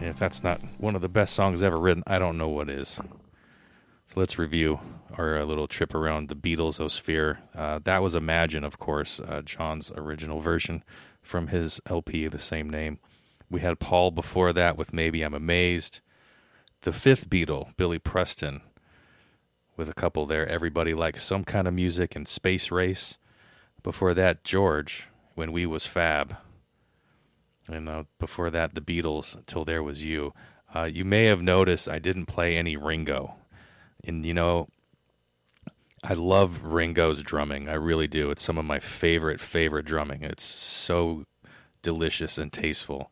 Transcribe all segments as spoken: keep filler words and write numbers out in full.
If that's not one of the best songs ever written, I don't know what is. So let's review our uh, little trip around the Beatles-osphere. Uh, that was Imagine, of course, uh, John's original version from his L P of the same name. We had Paul before that with Maybe I'm Amazed. The fifth Beatle, Billy Preston, with a couple there. Everybody Likes Some Kind of Music and Space Race. Before that, George, When We Was Fab. And uh, before that, the Beatles, Till There Was You. Uh, you may have noticed I didn't play any Ringo. And, you know, I love Ringo's drumming. I really do. It's some of my favorite, favorite drumming. It's so delicious and tasteful.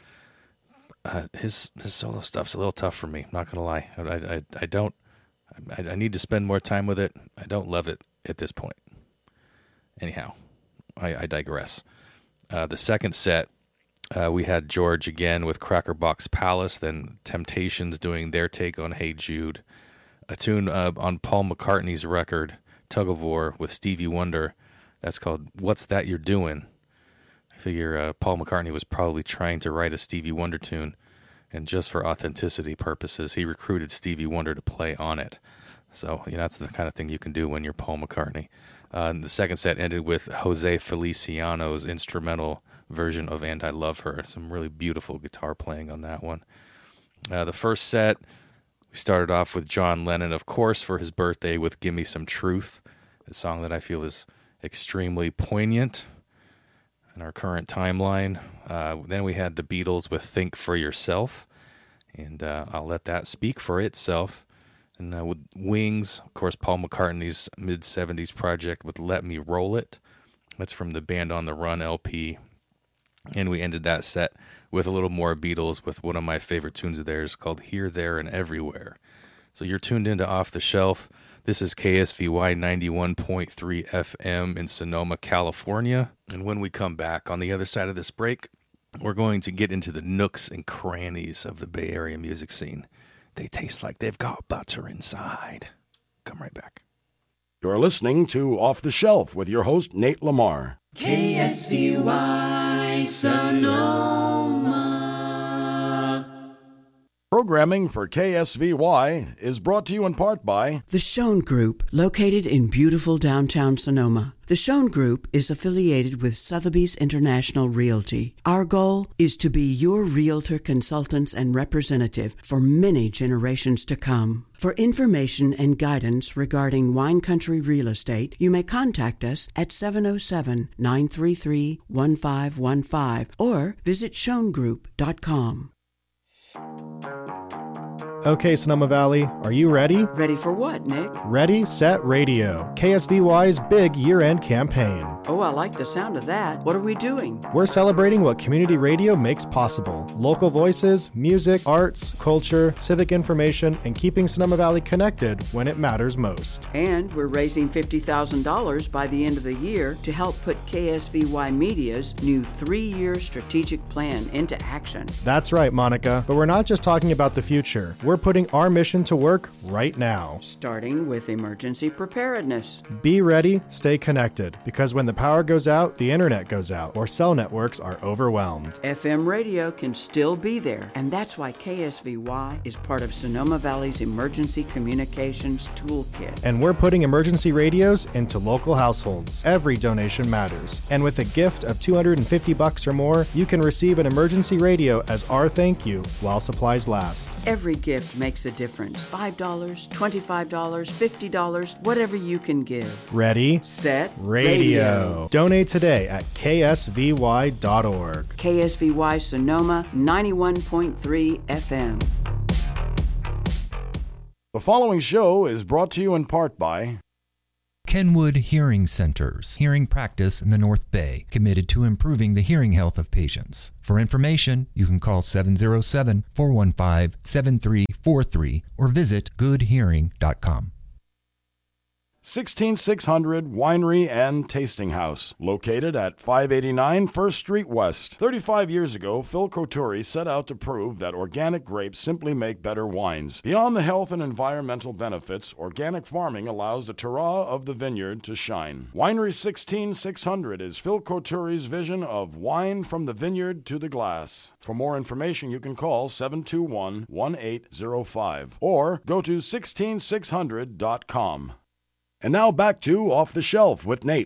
Uh, his his solo stuff's a little tough for me, not going to lie. I, I, I don't, I, I need to spend more time with it. I don't love it at this point. Anyhow, I, I digress. Uh, the second set, Uh, we had George again with Cracker Box Palace, then Temptations doing their take on Hey Jude, a tune uh, on Paul McCartney's record, Tug of War, with Stevie Wonder. That's called What's That You're Doing? I figure uh, Paul McCartney was probably trying to write a Stevie Wonder tune, and just for authenticity purposes, he recruited Stevie Wonder to play on it. So, you know, that's the kind of thing you can do when you're Paul McCartney. Uh, and the second set ended with Jose Feliciano's instrumental version of And I Love Her. Some really beautiful guitar playing on that one. Uh, the first set, we started off with John Lennon, of course, for his birthday with Gimme Some Truth, a song that I feel is extremely poignant in our current timeline. Uh, then we had the Beatles with Think For Yourself, and uh, I'll let that speak for itself. And uh, with Wings, of course, Paul McCartney's mid-seventies project with Let Me Roll It. That's from the Band on the Run L P. And we ended that set with a little more Beatles with one of my favorite tunes of theirs called Here, There, and Everywhere. So you're tuned into Off the Shelf. This is K S V Y ninety-one point three F M in Sonoma, California. And when we come back on the other side of this break, we're going to get into the nooks and crannies of the Bay Area music scene. They taste like they've got butter inside. Come right back. You're listening to Off the Shelf with your host, Nate Lamar. K S V Y Sonoma. Programming for K S V Y is brought to you in part by The Schoen Group, located in beautiful downtown Sonoma. The Schoen Group is affiliated with Sotheby's International Realty. Our goal is to be your realtor, consultants, and representative for many generations to come. For information and guidance regarding wine country real estate, you may contact us at seven oh seven, nine three three, one five one five or visit schoen group dot com. Okay, Sonoma Valley, are you ready? Ready for what, Nick? Ready, Set, Radio, K S V Y's big year-end campaign. Oh, I like the sound of that. What are we doing? We're celebrating what community radio makes possible. Local voices, music, arts, culture, civic information, and keeping Sonoma Valley connected when it matters most. And we're raising fifty thousand dollars by the end of the year to help put K S V Y Media's new three-year strategic plan into action. That's right, Monica. But we're not just talking about the future. We're putting our mission to work right now. Starting with emergency preparedness. Be ready, stay connected, because when the power goes out, the internet goes out, or cell networks are overwhelmed. F M radio can still be there, and that's why K S V Y is part of Sonoma Valley's Emergency Communications Toolkit. And we're putting emergency radios into local households. Every donation matters. And with a gift of two hundred fifty bucks or more, you can receive an emergency radio as our thank you while supplies last. Every gift makes a difference. five dollars, twenty-five dollars, fifty dollars, whatever you can give. Ready, set, radio. radio. Donate today at K S V Y dot org. K S V Y Sonoma, ninety-one point three F M. The following show is brought to you in part by Kenwood Hearing Centers, hearing practice in the North Bay, committed to improving the hearing health of patients. For information, you can call seven oh seven, four one five, seven three four three or visit good hearing dot com. sixteen six hundred Winery and Tasting House, located at five eighty-nine First Street West. thirty-five years ago, Phil Coturri set out to prove that organic grapes simply make better wines. Beyond the health and environmental benefits, organic farming allows the terroir of the vineyard to shine. Winery sixteen six hundred is Phil Coturri's vision of wine from the vineyard to the glass. For more information, you can call seven two one, one eight zero five or go to sixteen six hundred dot com. And now back to Off the Shelf with Nate.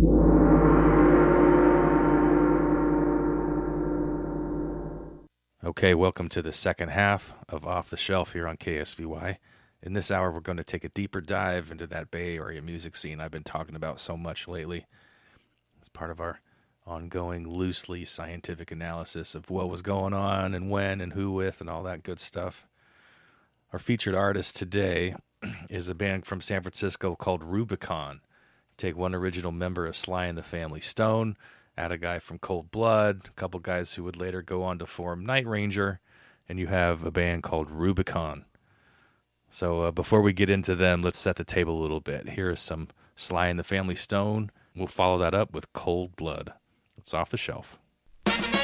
Okay, welcome to the second half of Off the Shelf here on K S V Y. In this hour, we're going to take a deeper dive into that Bay Area music scene I've been talking about so much lately. It's part of our ongoing, loosely scientific analysis of what was going on and when and who with and all that good stuff. Our featured artist today is a band from San Francisco called Rubicon. Take one original member of Sly and the Family Stone, add a guy from Cold Blood, a couple guys who would later go on to form Night Ranger, and you have a band called Rubicon. So uh, before we get into them, let's set the table a little bit. Here is some Sly and the Family Stone. We'll follow that up with Cold Blood. It's Off the Shelf.